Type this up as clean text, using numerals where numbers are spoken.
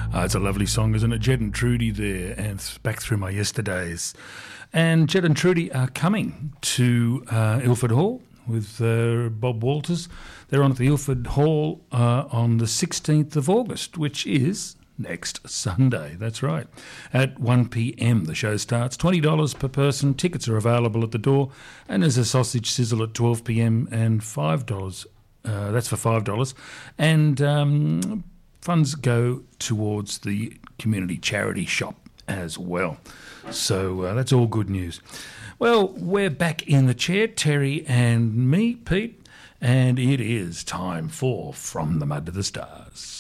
It's a lovely song, isn't it? Jed and Trudy there, and it's back through my yesterdays. And Jed and Trudy are coming to Ilford Hall with Bob Walters. They're on at the Ilford Hall on the 16th of August, which is next Sunday. That's right. At 1 p.m. the show starts. $20 per person. Tickets are available at the door. And there's a sausage sizzle at 12 p.m. and $5. That's for $5. And funds go towards the community charity shop as well. So that's all good news. Well, we're back in the chair, Terry and me, Pete, and it is time for From the Mud to the Stars.